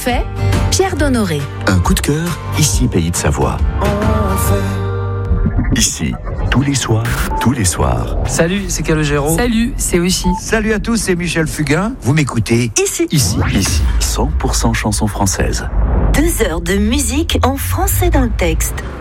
fait, Pierre Donnoré. Un coup de cœur, ici Pays de Savoie. Ici, tous les soirs. Salut, c'est Calogero. Salut, c'est Oshi. Salut à tous, c'est Michel Fugain. Vous m'écoutez Ici, 100% chansons françaises. 2 heures de musique en français dans le texte.